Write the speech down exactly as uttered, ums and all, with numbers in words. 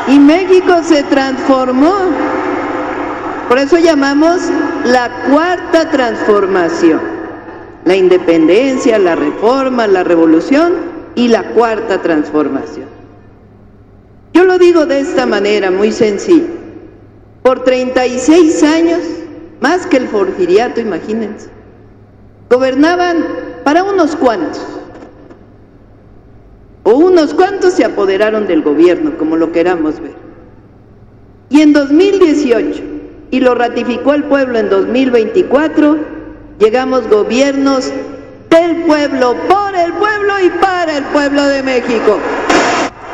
y México se transformó. Por eso llamamos la cuarta transformación. La independencia, la reforma, la revolución y la cuarta transformación. Yo lo digo de esta manera, muy sencilla. Por treinta y seis años, más que el porfiriato, imagínense, gobernaban para unos cuantos. O unos cuantos se apoderaron del gobierno, como lo queramos ver. Y en dos mil dieciocho, y lo ratificó el pueblo en dos mil veinticuatro, llegamos gobiernos del pueblo, por el pueblo y para el pueblo de México.